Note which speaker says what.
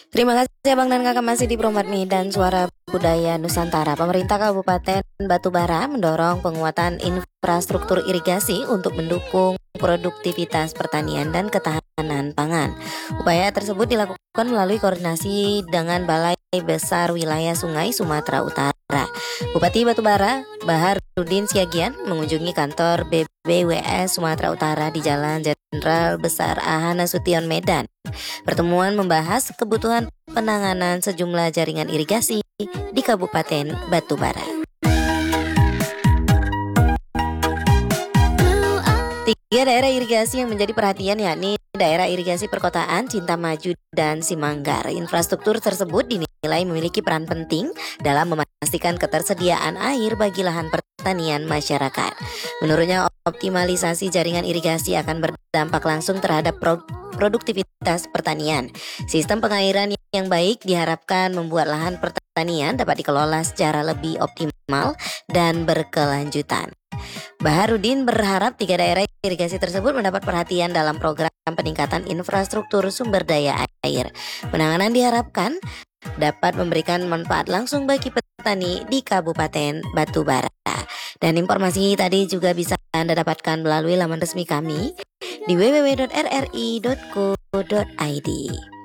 Speaker 1: Terima kasih Abang dan Kakak masih di Promadmi dan Suara Budaya Nusantara. Pemerintah Kabupaten Batubara mendorong penguatan infrastruktur irigasi untuk mendukung produktivitas pertanian dan ketahanan pangan. Upaya tersebut dilakukan melalui koordinasi dengan Balai Besar Wilayah Sungai Sumatera Utara. Bupati Batubara, Baharudin Siagian, mengunjungi kantor BBWS Sumatera Utara di Jalan Jenderal Besar A. Nasution, Medan. Pertemuan membahas kebutuhan penanganan sejumlah jaringan irigasi di Kabupaten Batubara. Tiga daerah irigasi yang menjadi perhatian yakni daerah irigasi perkotaan, Cinta Maju, dan Simanggar. Infrastruktur tersebut dinilai memiliki peran penting dalam memastikan ketersediaan air bagi lahan pertanian masyarakat. Menurutnya, optimalisasi jaringan irigasi akan berdampak langsung terhadap produktivitas pertanian. Sistem pengairan yang baik diharapkan membuat lahan pertanian dapat dikelola secara lebih optimal dan berkelanjutan. Baharudin berharap tiga daerah irigasi tersebut mendapat perhatian dalam program peningkatan infrastruktur sumber daya air. Penanganan diharapkan dapat memberikan manfaat langsung bagi petani di Kabupaten Batubara. Dan informasi tadi juga bisa Anda dapatkan melalui laman resmi kami di www.rri.co.id.